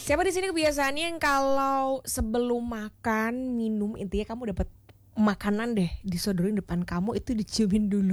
Siapa di sini kebiasaannya yang kalau sebelum makan, minum, intinya kamu dapat makanan deh disodorin depan kamu itu diciumin dulu.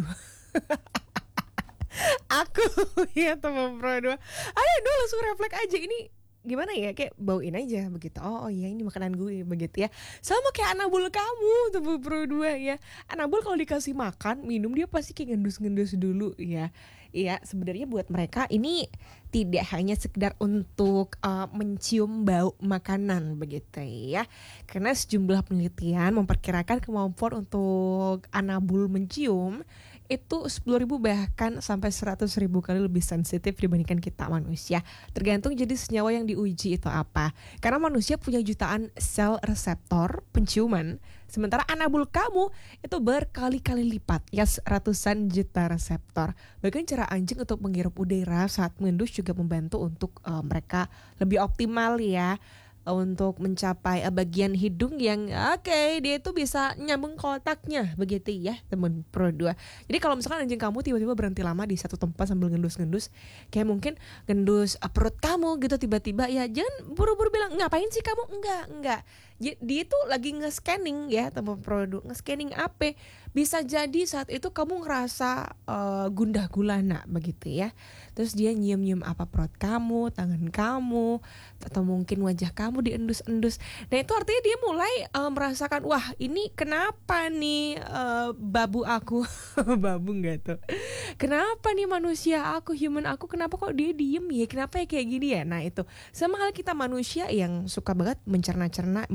Aku ya teman pro dua. Ayo langsung refleks aja ini gimana ya, kayak bauin aja begitu. Oh iya ini makanan gue begitu ya. Sama kayak anabul kamu teman pro dua ya. Anabul kalau dikasih makan minum dia pasti kayak ngendus-ngendus dulu ya. Iya sebenarnya buat mereka ini tidak hanya sekedar untuk mencium bau makanan begitu ya. Karena sejumlah penelitian memperkirakan kemampuan untuk anabul mencium itu 10.000 bahkan sampai 100.000 kali lebih sensitif dibandingkan kita manusia. Tergantung jenis senyawa yang diuji itu apa. Karena manusia punya jutaan sel reseptor penciuman, sementara anabul kamu itu berkali-kali lipat, ya ratusan juta reseptor. Bahkan cara anjing untuk menghirup udara saat mengendus juga membantu untuk mereka lebih optimal ya, untuk mencapai bagian hidung yang dia itu bisa nyambung ke otaknya begitu ya teman pro 2. Jadi kalau misalkan anjing kamu tiba-tiba berhenti lama di satu tempat sambil ngendus-ngendus, kayak mungkin ngendus perut kamu gitu tiba-tiba, ya jangan buru-buru bilang ngapain sih kamu, enggak. Dia itu lagi nge-scanning ya teman pro 2, nge-scanning apa? Bisa jadi saat itu kamu ngerasa gundah gulana begitu ya. Terus dia nyium-nyium apa perut kamu, tangan kamu, atau mungkin wajah kamu diendus-endus. Nah itu artinya dia mulai merasakan, wah ini kenapa nih babu aku babu nggak tuh? Kenapa nih manusia aku, human aku, kenapa kok dia diem ya? Kenapa ya kayak gini ya? Nah itu sama hal kita manusia yang suka banget mencerna-cerna,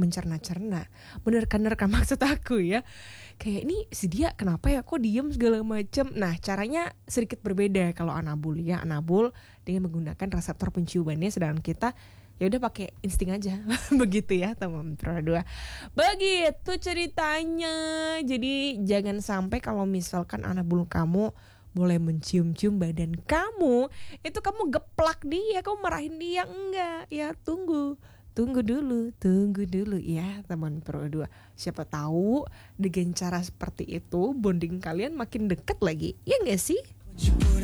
menerka-nerka maksud aku ya. Kayak ini si dia kenapa ya kok diem segala macam. Nah caranya sedikit berbeda kalau anabul ya. Anabul dengan menggunakan reseptor penciumannya, sedangkan kita ya udah pakai insting aja. Begitu ya teman pro 2. Begitu ceritanya. Jadi jangan sampai kalau misalkan anabul kamu boleh mencium-cium badan kamu, itu kamu geplak dia, kamu marahin dia, enggak. Ya Tunggu dulu ya teman pro 2. Siapa tahu dengan cara seperti itu bonding kalian makin deket lagi. Ya enggak sih?